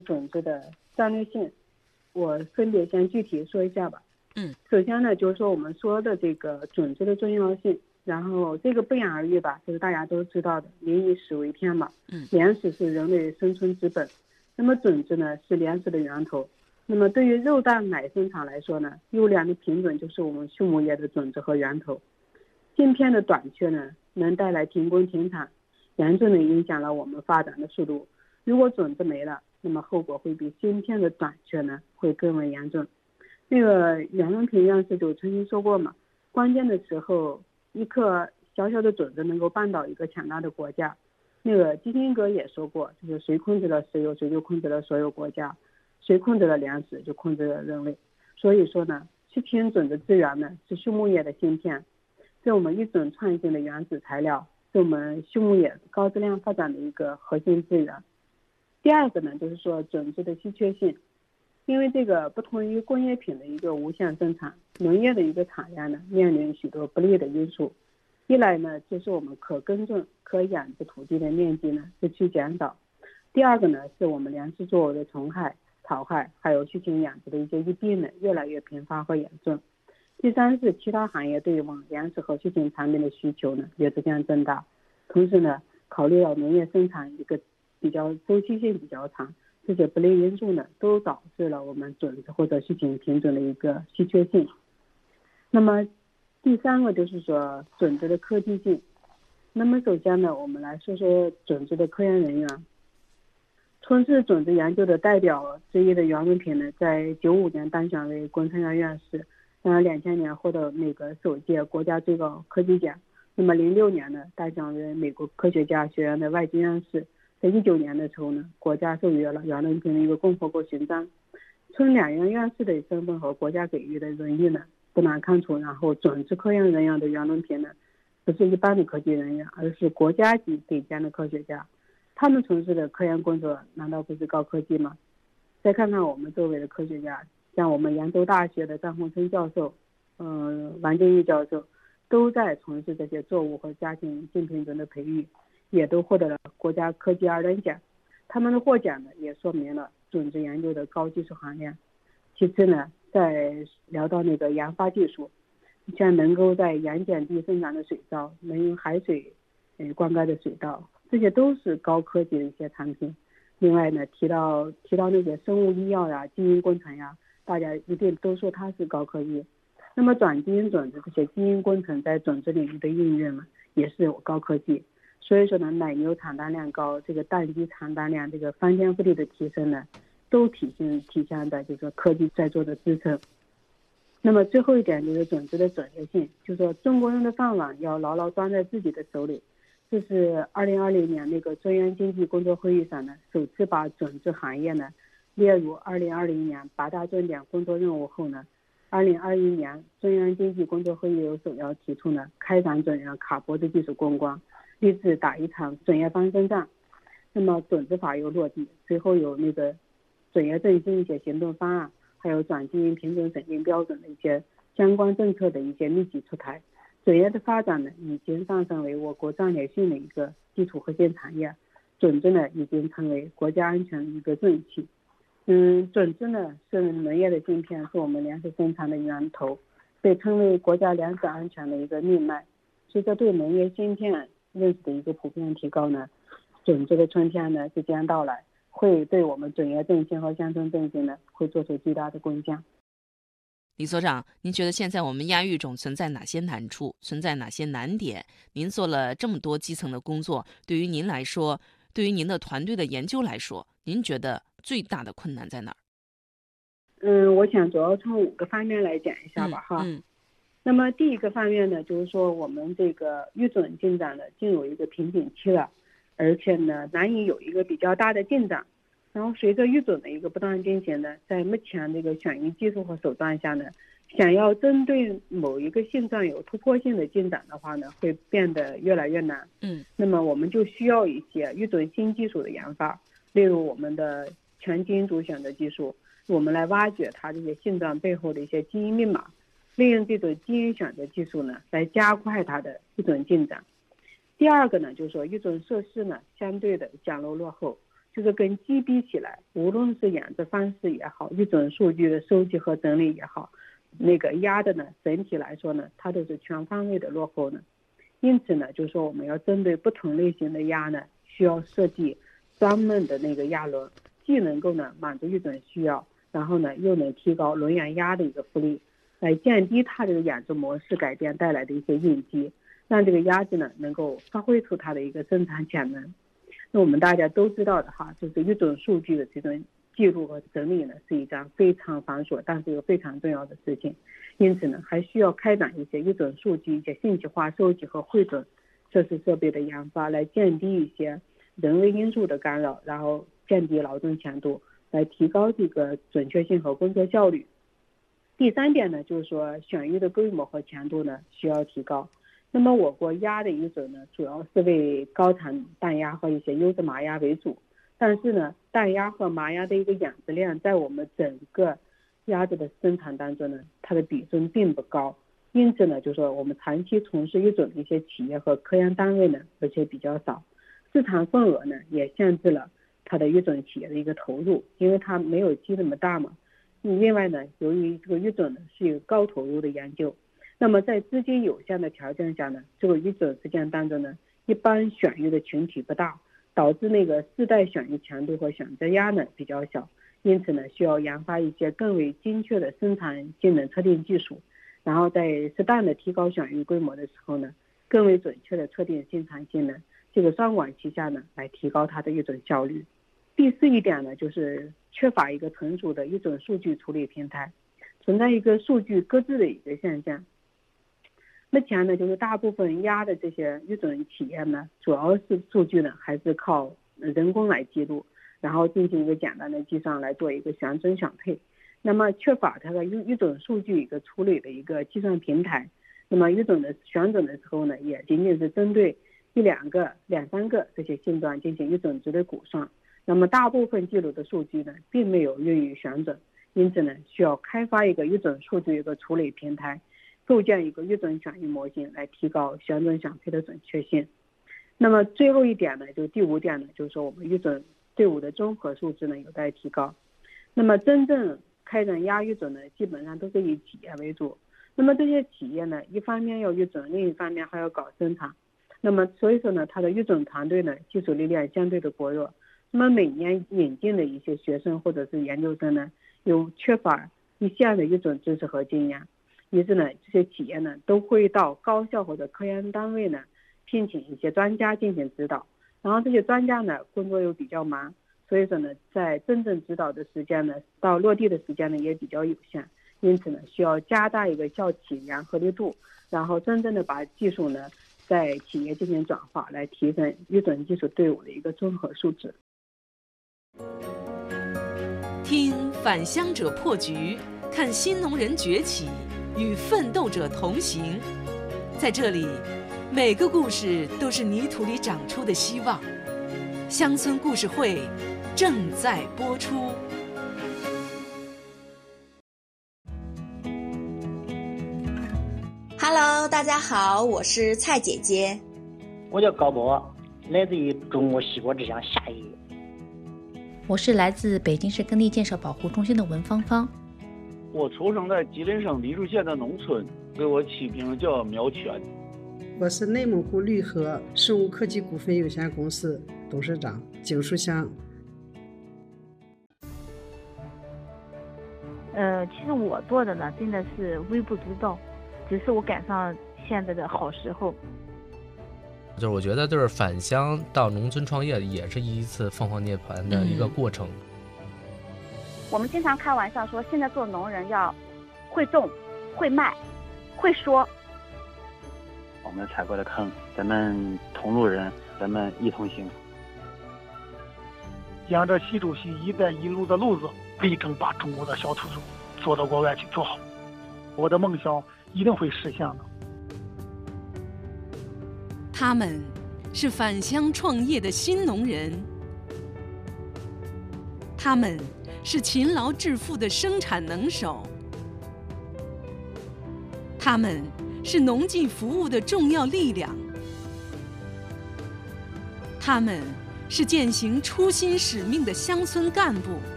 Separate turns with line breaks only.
种子的战略性，我分别先具体说一下吧。首先呢，就是说我们说的这个种子的重要性，然后这个不言而喻吧，就是大家都知道的，民以食为天嘛。粮食是人类生存之本，那么种子呢是粮食的源头。那么对于肉蛋奶生产来说呢，优良的品种就是我们畜牧业的种子和源头。芯片的短缺呢，能带来停工停产，严重的影响了我们发展的速度。如果种子没了，那么后果会比芯片的短缺呢会更为严重。那个袁隆平院士就曾经说过嘛，关键的时候，一颗小小的种子能够绊倒一个强大的国家。那个基辛格也说过，就是谁控制了石油，谁就控制了所有国家；谁控制了粮食，就控制了人类。所以说呢，吃品种的资源呢，是畜牧业的芯片，是我们一种创新的原始材料，是我们畜牧业高质量发展的一个核心资源。第二个呢，就是说种子的稀缺性。因为这个不同于工业品的一个无限生产，农业的一个产业呢，面临许多不利的因素。一来呢，就是我们可耕种、可养殖土地的面积呢日趋减少；第二个呢，是我们粮食作物的虫害、草害，还有畜禽养殖的一些疫病呢越来越频发和严重；第三是其他行业对于我们粮食和畜禽产品的需求呢也逐渐增大。同时呢，考虑到农业生产一个比较周期性比较长。这些不利因素呢，都导致了我们种子或者畜禽品种的一个稀缺性。那么第三个就是说种子的科技性。那么首先呢，我们来说说种子的科研人员。从事种子研究的代表之一的袁隆平呢，在95年当选为工程院院士，然后2000年获得那个首届国家最高科技奖。那么06年呢，当选为美国科学家学院的外籍院士。在19年的时候呢，国家授予了袁隆平的一个共和国勋章。从两院院士的身份和国家给予的荣誉呢，不难看出，然后种子科研人员的袁隆平呢，不是一般的科技人员，而是国家级顶尖的科学家。他们从事的科研工作难道不是高科技吗？再看看我们周围的科学家，像我们扬州大学的张洪生教授，王金玉教授，都在从事这些作物和家禽竞品种的培育，也都获得了国家科技二等奖。他们的获奖呢，也说明了种子研究的高技术含量。其次呢，再聊到那个研发技术，像能够在盐碱地生长的水稻，能用海水灌溉的水稻，这些都是高科技的一些产品。另外呢，提到那些生物医药呀、基因工程呀，大家一定都说它是高科技。那么转基因种子这些基因工程在种子领域的应用呢，也是有高科技。所以说呢，奶牛产蛋量高，这个蛋鸡产蛋量，这个翻天覆地的提升呢，都体现在就是说科技在做的支撑。那么最后一点就是种子的准确性，就是说中国人的饭碗要牢牢抓在自己的手里。这是2020年那个中央经济工作会议上呢，首次把种子行业呢列入2020年8大重点工作任务后呢，2021年中央经济工作会议有首要提出呢，开展种业卡脖子技术攻关，立志打一场种业翻身仗。那么种子法又落地，随后有那个种业振兴一些行动方案，还有转基因品种审定标准的一些相关政策的一些密集出台。种业的发展呢，已经上升为我国战略性的一个基础核心产业，种子呢已经成为国家安全的一个重器。种子呢是农业的芯片，是我们粮食生产的源头，被称为国家粮食安全的一个命脉。随着对农业芯片认识的一个普遍提高呢，种子的春天呢即将到来，会对我们种业振兴和乡村振兴呢会做出巨大的贡献。
李所长，您觉得现在我们亚育种存在哪些难处，存在哪些难点？您做了这么多基层的工作，对于您来说，对于您的团队的研究来说，您觉得最大的困难在哪儿？
我想主要从5个方面来讲一下吧哈。那么第一个方面呢，就是说我们这个育种进展呢进入一个瓶颈期了，而且呢难以有一个比较大的进展。然后随着育种的一个不断进行呢，在目前这个选育技术和手段下呢，想要针对某一个性状有突破性的进展的话呢，会变得越来越难。那么我们就需要一些育种新技术的研发，例如我们的全基因组选择技术，我们来挖掘它这些性状背后的一些基因密码，利用这种基因选择技术呢，来加快它的育种进展。第二个呢，就是说育种设施呢相对的讲落后， 就是跟鸡比起来，无论是养殖方式也好，育种数据的收集和整理也好，那个鸭的呢，整体来说呢，它都是全方位的落后呢。因此呢，就是说我们要针对不同类型的鸭呢，需要设计专门的那个鸭轮，既能够呢满足育种需要，然后呢又能提高轮养鸭的一个复利，来降低它这个养殖模式改变带来的一些应激，让这个鸭子呢能够发挥出它的一个生产潜能。那我们大家都知道的哈，就是育种数据的这种记录和整理呢，是一件非常繁琐但是又非常重要的事情。因此呢，还需要开展一些育种数据、一些信息化收集和汇总测试设备的研发，来降低一些人为因素的干扰，然后降低劳动强度，来提高这个准确性和工作效率。第3点呢，就是说选育的规模和强度呢需要提高。那么我国鸭的育种呢，主要是为高产蛋鸭和一些优质麻鸭为主，但是呢，蛋鸭和麻鸭的一个养殖量在我们整个鸭子的生产当中呢，它的比重并不高。因此呢，就是说我们长期从事育种的一些企业和科研单位呢，而且比较少，市场份额呢也限制了它的育种企业的一个投入，因为它没有鸡那么大嘛。另外呢，由于这个育种呢是一个高投入的研究，那么在资金有限的条件下呢，这个育种实践当中呢，一般选育的群体不大，导致那个世代选育强度和选择鸭呢比较小，因此呢，需要研发一些更为精确的生产性能测定技术，然后在适当的提高选育规模的时候呢，更为准确的测定生产性能，这个双管齐下呢，来提高它的育种效率。第4一点呢，就是缺乏一个成熟的育种数据处理平台，存在一个数据搁置的一个现象。目前呢，就是大部分鸭的这些育种企业呢，主要是数据呢还是靠人工来记录，然后进行一个简单的计算来做一个选准选配。那么缺乏它的育种数据一个处理的一个计算平台，那么育种的选准的时候呢，也仅仅是针对1、2个、2、3个这些性段进行育种值的估算，那么大部分记录的数据呢，并没有用于选准，因此呢，需要开发一个育种数据一个处理平台，构建一个育种选育模型，来提高选准选配的准确性。那么最后一点呢，就第5点呢，就是说我们育种队伍的综合素质呢有待提高。那么真正开展鸭育种呢，基本上都是以企业为主。那么这些企业呢，一方面要育种，另一方面还要搞生产。那么所以说呢，它的育种团队呢，技术力量相对的薄弱。那么每年引进的一些学生或者是研究生呢，又缺乏一项的育种知识和经验，于是呢，这些企业呢都会到高校或者科研单位呢聘请一些专家进行指导，然后这些专家呢工作又比较忙，所以说呢，在真正指导的时间呢，到落地的时间呢也比较有限，因此呢，需要加大一个校企研合力度，然后真正的把技术呢在企业进行转化，来提升育种技术队伍的一个综合素质。
听返乡者破局，看新农人崛起，与奋斗者同行。在这里，每个故事都是泥土里长出的希望。乡村故事会正在播出。
Hello， 大家好，我是蔡姐姐。
我叫高波，来自于中国西瓜之乡夏邑。
我是来自北京市耕地建设保护中心的文芳芳。
我出生在吉林省黎树县的农村，给我起名叫苗全。
我是内蒙古绿河生物科技股份有限公司董事长景书香。
其实我做的呢，真的是微不足道，只是我赶上现在的好时候。
就是我觉得，就是返乡到农村创业，也是一次凤凰涅槃的一个过程。
我们经常开玩笑说，现在做农人要会种、会卖、会说。
我们踩过的坑，咱们同路人，咱们一同行。
沿着习主席“一带一路”的路子，力争把中国的小土豆做到国外去做好。我的梦想一定会实现的。
他们是返乡创业的新农人，他们是勤劳致富的生产能手，他们是农技服务的重要力量，他们
是践行初心使命的乡村干部。